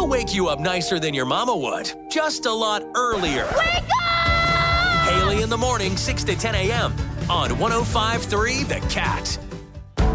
We'll wake you up nicer than your mama would, just a lot earlier. Wake up! Haley in the morning, 6 to 10 a.m. on 105.3 The Cat.